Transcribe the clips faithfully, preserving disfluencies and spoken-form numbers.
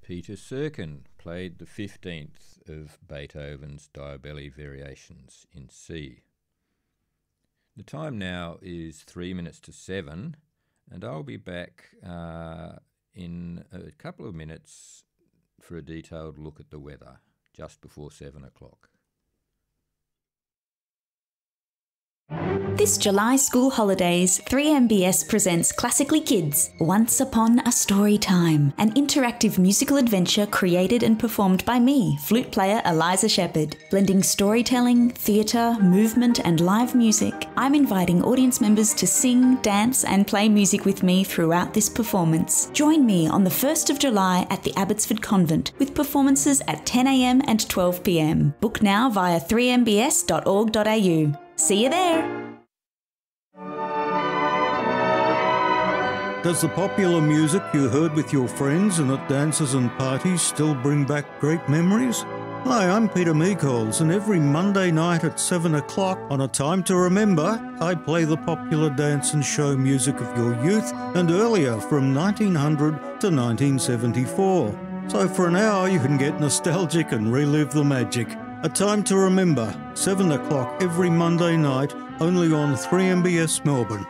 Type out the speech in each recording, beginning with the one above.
Peter Serkin played the fifteenth of Beethoven's Diabelli Variations in C. The time now is three minutes to seven, and I'll be back uh, in a couple of minutes for a detailed look at the weather, just before seven o'clock. This July school holidays, three M B S presents Classically Kids, Once Upon a Story Time, an interactive musical adventure created and performed by me, flute player Eliza Shepherd. Blending storytelling, theatre, movement and live music, I'm inviting audience members to sing, dance and play music with me throughout this performance. Join me on the first of July at the Abbotsford Convent with performances at ten a m and twelve p m. Book now via three m b s dot org dot a u. See you there! Does the popular music you heard with your friends and at dances and parties still bring back great memories? Hi, I'm Peter Meekols, and every Monday night at seven o'clock on A Time to Remember, I play the popular dance and show music of your youth and earlier from nineteen hundred to nineteen seventy-four. So for an hour you can get nostalgic and relive the magic. A Time to Remember, seven o'clock every Monday night, only on three M B S Melbourne.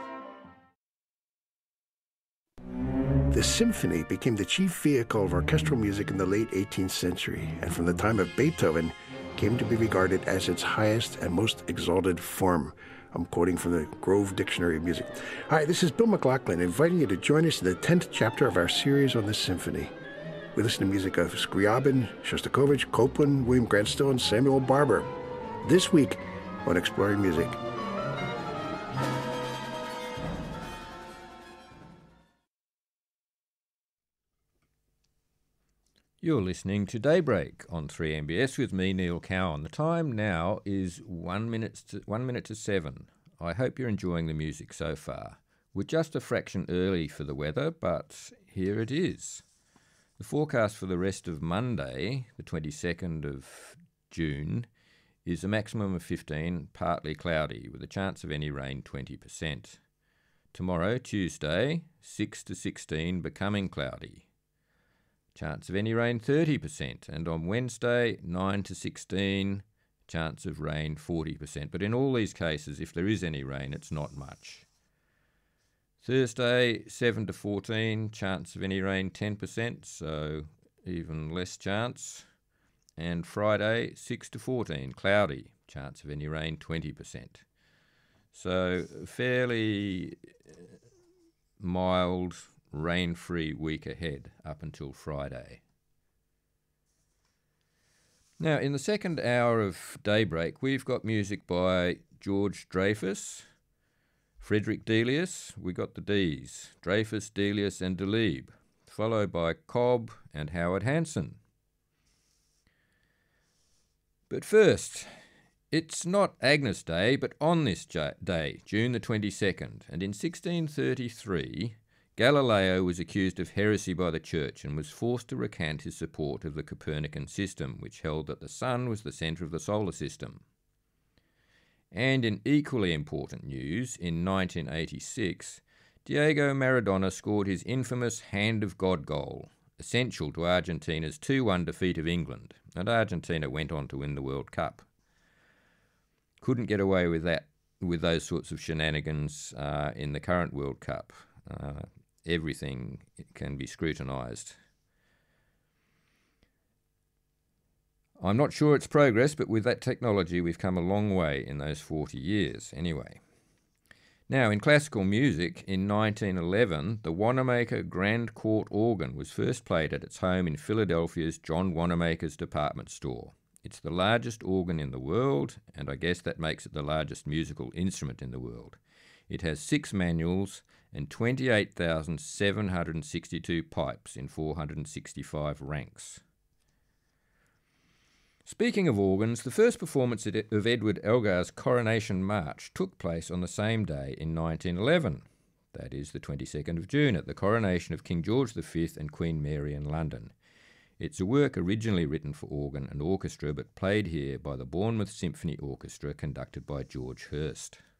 The symphony became the chief vehicle of orchestral music in the late eighteenth century, and from the time of Beethoven came to be regarded as its highest and most exalted form. I'm quoting from the Grove Dictionary of Music. Hi, this is Bill McLaughlin, inviting you to join us in the tenth chapter of our series on the symphony. We listen to music of Scriabin, Shostakovich, Copland, William Grant Still, and Samuel Barber. This week on Exploring Music. You're listening to Daybreak on three M B S with me, Neil Cowan. The time now is one minute to, one minute to seven. I hope you're enjoying the music so far. We're just a fraction early for the weather, but here it is. The forecast for the rest of Monday, the twenty-second of June, is a maximum of fifteen, partly cloudy, with a chance of any rain twenty percent. Tomorrow, Tuesday, six to sixteen, becoming cloudy. Chance of any rain thirty percent, and on Wednesday, nine to sixteen, chance of rain forty percent. But in all these cases, if there is any rain, it's not much. Thursday, seven to fourteen, chance of any rain ten percent, so even less chance. And Friday, six to fourteen, cloudy, chance of any rain twenty percent. So fairly mild, rain-free week ahead up until Friday. Now, in the second hour of Daybreak, we've got music by George Dreyfus, Frederick Delius, we got the D's, Dreyfus, Delius and Delibes, followed by Cobb and Howard Hanson. But first, it's not Agnes Day, but on this day, June the twenty-second, and in sixteen thirty-three, Galileo was accused of heresy by the Church and was forced to recant his support of the Copernican system, which held that the sun was the centre of the solar system. And in equally important news, in nineteen eighty-six, Diego Maradona scored his infamous Hand of God goal, essential to Argentina's two one defeat of England, and Argentina went on to win the World Cup. Couldn't get away with that, with those sorts of shenanigans uh, in the current World Cup. Uh, everything can be scrutinised. I'm not sure it's progress, but with that technology we've come a long way in those forty years anyway. Now, in classical music, in nineteen eleven, the Wanamaker Grand Court organ was first played at its home in Philadelphia's John Wanamaker's department store. It's the largest organ in the world, and I guess that makes it the largest musical instrument in the world. It has six manuals and twenty-eight thousand seven hundred sixty-two pipes in four hundred sixty-five ranks. Speaking of organs, the first performance of Edward Elgar's Coronation March took place on the same day in nineteen eleven, that is the twenty-second of June, at the coronation of King George the Fifth and Queen Mary in London. It's a work originally written for organ and orchestra, but played here by the Bournemouth Symphony Orchestra, conducted by George Hurst.